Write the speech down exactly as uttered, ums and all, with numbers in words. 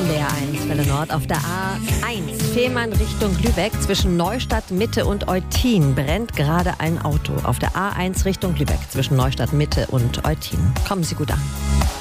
B R eins Welle Nord auf der A eins Fehmarn Richtung Lübeck. Zwischen Neustadt Mitte und Eutin brennt gerade ein Auto. Auf der A eins Richtung Lübeck zwischen Neustadt Mitte und Eutin. Kommen Sie gut an.